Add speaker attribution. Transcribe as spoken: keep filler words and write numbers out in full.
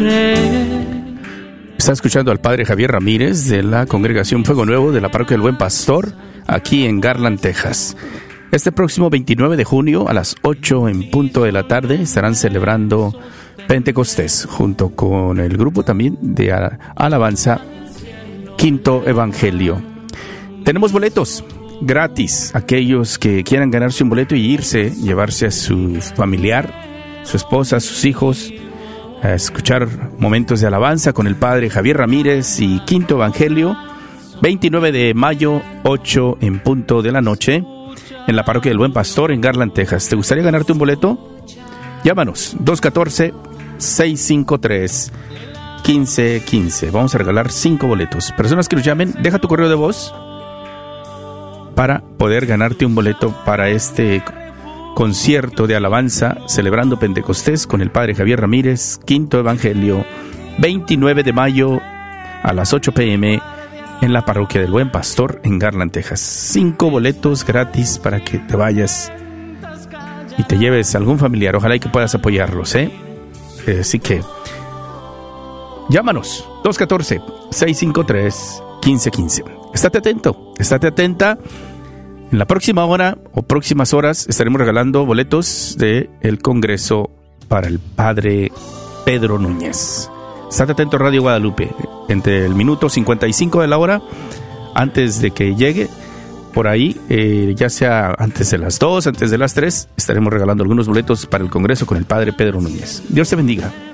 Speaker 1: Está escuchando al padre Javier Ramírez de la Congregación Fuego Nuevo de la Parroquia del Buen Pastor, aquí en Garland, Texas. Este próximo veintinueve de junio a las ocho en punto de la tarde estarán celebrando Pentecostés junto con el grupo también de alabanza Quinto Evangelio. Tenemos boletos gratis. Aquellos que quieran ganarse un boleto y irse, llevarse a su familiar, su esposa, sus hijos, a escuchar momentos de alabanza con el padre Javier Ramírez y Quinto Evangelio, veintinueve de mayo, ocho en punto de la noche, en la Parroquia del Buen Pastor en Garland, Texas. ¿Te gustaría ganarte un boleto? Llámanos, dos uno cuatro, seis cinco tres, uno cinco uno cinco. Vamos a regalar cinco boletos. Personas que nos llamen, deja tu correo de voz para poder ganarte un boleto para este concierto de alabanza celebrando Pentecostés con el padre Javier Ramírez, Quinto Evangelio, veintinueve de mayo a las ocho pm en la Parroquia del Buen Pastor en Garland, Texas. Cinco boletos gratis para que te vayas y te lleves a algún familiar. Ojalá y que puedas apoyarlos, ¿eh? eh así que llámanos, dos uno cuatro, seis cinco tres, uno cinco uno cinco. Estate atento, estate atenta. En la próxima hora o próximas horas estaremos regalando boletos del Congreso para el Padre Pedro Núñez. Estate atento, Radio Guadalupe. Entre el minuto cincuenta y cinco de la hora, antes de que llegue, por ahí, eh, ya sea antes de las dos, antes de las tres, estaremos regalando algunos boletos para el Congreso con el Padre Pedro Núñez. Dios te bendiga.